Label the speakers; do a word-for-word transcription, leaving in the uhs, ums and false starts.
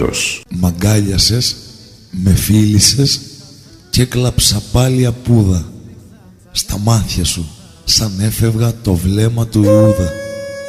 Speaker 1: πρώτος.
Speaker 2: Μαγκάλιασες, με φίλησες και έκλαψα πάλι απούδα στα μάτια σου, σαν έφευγα το βλέμμα του Ιούδα.